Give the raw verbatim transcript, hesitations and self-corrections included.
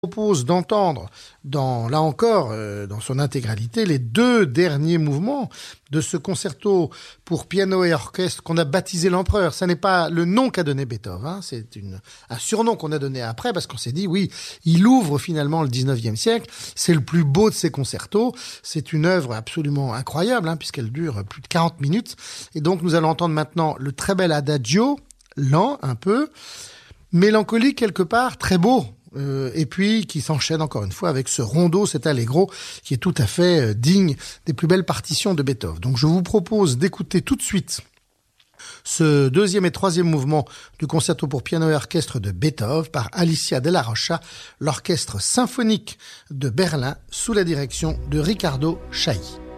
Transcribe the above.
propose d'entendre, dans, là encore, euh, dans son intégralité, les deux derniers mouvements de ce concerto pour piano et orchestre qu'on a baptisé l'Empereur. Ça n'est pas le nom qu'a donné Beethoven, hein, c'est une, un surnom qu'on a donné après parce qu'on s'est dit, oui, il ouvre finalement le dix-neuvième siècle, c'est le plus beau de ses concertos, c'est une œuvre absolument incroyable, hein, puisqu'elle dure plus de quarante minutes, et donc nous allons entendre maintenant le très bel adagio, lent un peu, mélancolique quelque part, très beau, Euh, et puis qui s'enchaîne encore une fois avec ce rondo, cet allegro qui est tout à fait euh, digne des plus belles partitions de Beethoven. Donc je vous propose d'écouter tout de suite ce deuxième et troisième mouvement du concerto pour piano et orchestre de Beethoven par Alicia Della Rocha, l'orchestre symphonique de Berlin sous la direction de Riccardo Chailly.